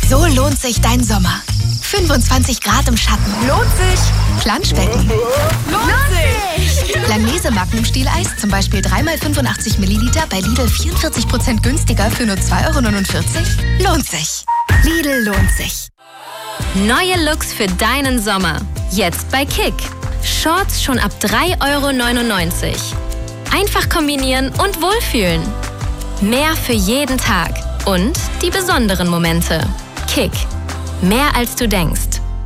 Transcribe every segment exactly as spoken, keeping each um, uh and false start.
So lohnt sich dein Sommer. fünfundzwanzig Grad im Schatten. Lohnt sich. Planschbecken. Lohnt sich. Langnese Magnum Stieleis, zum Beispiel drei mal fünfundachtzig Milliliter bei Lidl vierundvierzig Prozent günstiger für nur zwei Euro neunundvierzig. Lohnt sich. Lidl lohnt sich. Neue Looks für deinen Sommer. Jetzt bei Kick. Shorts schon ab drei Euro neunundneunzig. Einfach kombinieren und wohlfühlen. Mehr für jeden Tag. Und die besonderen Momente. Kick. Mehr als du denkst.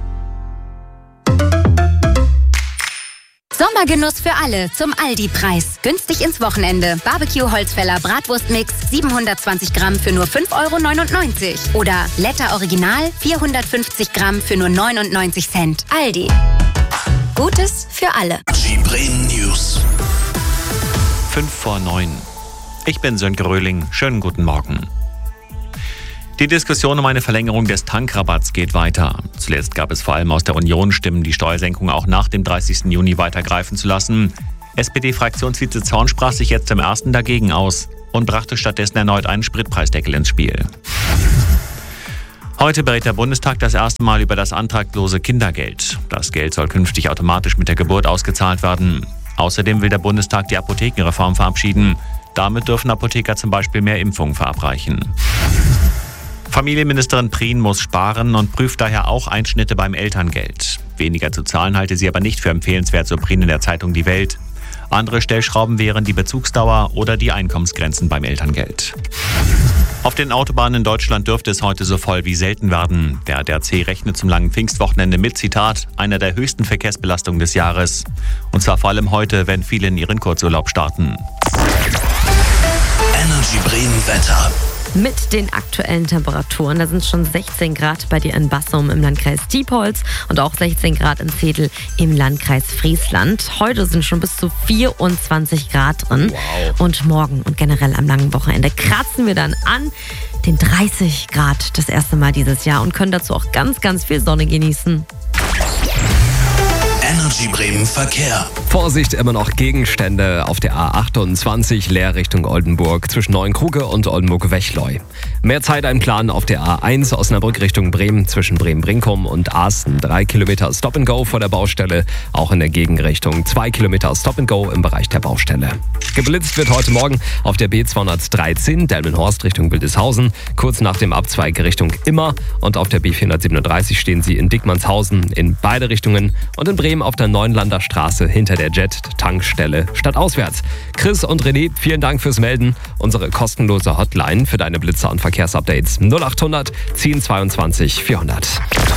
Sommergenuss für alle zum Aldi-Preis. Günstig ins Wochenende. Barbecue-Holzfäller Bratwurstmix siebenhundertzwanzig Gramm für nur fünf Euro neunundneunzig. Oder Letter Original vierhundertfünfzig Gramm für nur neunundneunzig Cent. Aldi. Gutes für alle. Die Bremen News. Fünf vor neun. Ich bin Sönke Röhling. Schönen guten Morgen. Die Diskussion um eine Verlängerung des Tankrabatts geht weiter. Zuletzt gab es vor allem aus der Union Stimmen, die Steuersenkung auch nach dem dreißigsten Juni weiter greifen zu lassen. S P D-Fraktionsvize Zorn sprach sich jetzt zum ersten dagegen aus und brachte stattdessen erneut einen Spritpreisdeckel ins Spiel. Heute berät der Bundestag das erste Mal über das antragslose Kindergeld. Das Geld soll künftig automatisch mit der Geburt ausgezahlt werden. Außerdem will der Bundestag die Apothekenreform verabschieden. Damit dürfen Apotheker zum Beispiel mehr Impfungen verabreichen. Familienministerin Prien muss sparen und prüft daher auch Einschnitte beim Elterngeld. Weniger zu zahlen halte sie aber nicht für empfehlenswert, so Prien in der Zeitung Die Welt. Andere Stellschrauben wären die Bezugsdauer oder die Einkommensgrenzen beim Elterngeld. Auf den Autobahnen in Deutschland dürfte es heute so voll wie selten werden. Der A D A C rechnet zum langen Pfingstwochenende mit, Zitat, einer der höchsten Verkehrsbelastungen des Jahres. Und zwar vor allem heute, wenn viele in ihren Kurzurlaub starten. Energy Bremen Wetter. Mit den aktuellen Temperaturen, da sind schon sechzehn Grad bei dir in Bassum im Landkreis Diepholz und auch sechzehn Grad in Zedel im Landkreis Friesland. Heute sind schon bis zu vierundzwanzig Grad drin. Wow. Und morgen und generell am langen Wochenende kratzen wir dann an den dreißig Grad das erste Mal dieses Jahr und können dazu auch ganz, ganz viel Sonne genießen. Energy Bremen Verkehr. Vorsicht, immer noch Gegenstände auf der A achtundzwanzig, leer Richtung Oldenburg zwischen Neuenkruge und Oldenburg-Wechleu. Mehr Zeit einplanen auf der A eins Osnabrück Richtung Bremen zwischen Bremen-Brinkum und Asten. Drei Kilometer Stop-and-Go vor der Baustelle, auch in der Gegenrichtung. Zwei Kilometer Stop-and-Go im Bereich der Baustelle. Geblitzt wird heute Morgen auf der B zweihundertdreizehn Delmenhorst Richtung Wildeshausen, kurz nach dem Abzweig Richtung Immer. Und auf der B vierhundertsiebenunddreißig stehen sie in Dickmannshausen in beide Richtungen und in Bremen auf der Neuenlander Straße hinter der Jet-Tankstelle stadtauswärts. Chris und René, vielen Dank fürs Melden. Unsere kostenlose Hotline für deine Blitzer und Verkehrsupdates null achthundert zehn zweiundzwanzig vierhundert.